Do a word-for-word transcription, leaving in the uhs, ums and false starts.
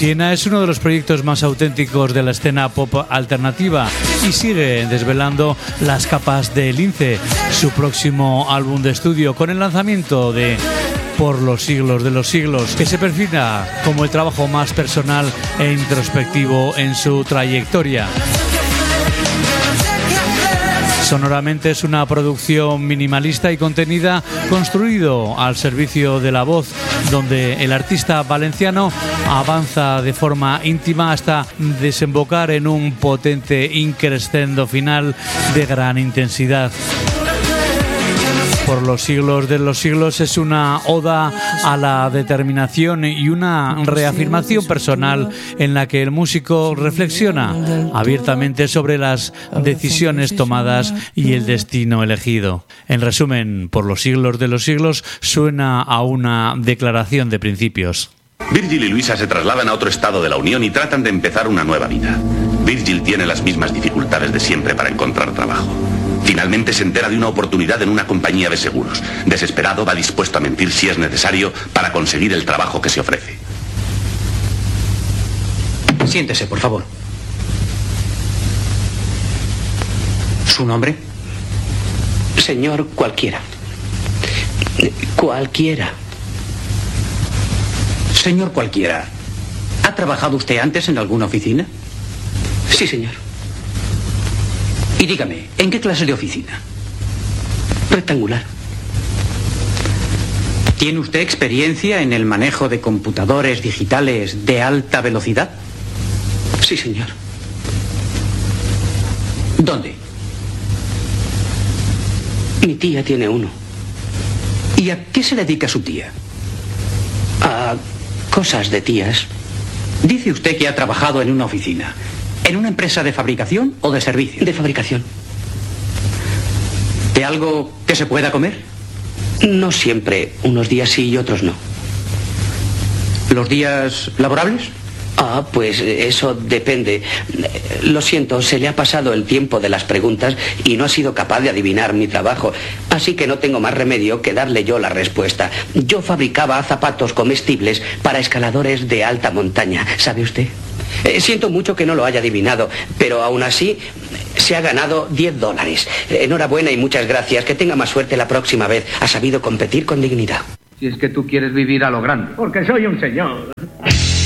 Siena es uno de los proyectos más auténticos de la escena pop alternativa y sigue desvelando las capas de Lince, su próximo álbum de estudio, con el lanzamiento de Por los siglos de los siglos, que se perfila como el trabajo más personal e introspectivo en su trayectoria. Sonoramente es una producción minimalista y contenida, construido al servicio de la voz, donde el artista valenciano avanza de forma íntima hasta desembocar en un potente increscendo final de gran intensidad. Por los siglos de los siglos es una oda a la determinación y una reafirmación personal en la que el músico reflexiona abiertamente sobre las decisiones tomadas y el destino elegido. En resumen, Por los siglos de los siglos suena a una declaración de principios. Virgil y Luisa se trasladan a otro estado de la Unión y tratan de empezar una nueva vida. Virgil tiene las mismas dificultades de siempre para encontrar trabajo. Finalmente se entera de una oportunidad en una compañía de seguros. Desesperado, va dispuesto a mentir si es necesario para conseguir el trabajo que se ofrece. Siéntese, por favor. ¿Su nombre? Señor cualquiera. Cualquiera. Señor cualquiera, ¿ha trabajado usted antes en alguna oficina? Sí, señor. Y dígame, ¿en qué clase de oficina? Rectangular. ¿Tiene usted experiencia en el manejo de computadores digitales de alta velocidad? Sí, señor. ¿Dónde? Mi tía tiene uno. ¿Y a qué se dedica su tía? A cosas de tías. Dice usted que ha trabajado en una oficina. ¿En una empresa de fabricación o de servicio? De fabricación. ¿De algo que se pueda comer? No siempre. Unos días sí y otros no. ¿Los días laborables? Ah, pues eso depende. Lo siento, se le ha pasado el tiempo de las preguntas y no ha sido capaz de adivinar mi trabajo. Así que no tengo más remedio que darle yo la respuesta. Yo fabricaba zapatos comestibles para escaladores de alta montaña, ¿sabe usted? Eh, siento mucho que no lo haya adivinado, pero aún así se ha ganado diez dólares. Enhorabuena y muchas gracias. Que tenga más suerte la próxima vez. Ha sabido competir con dignidad. Si es que tú quieres vivir a lo grande. Porque soy un señor.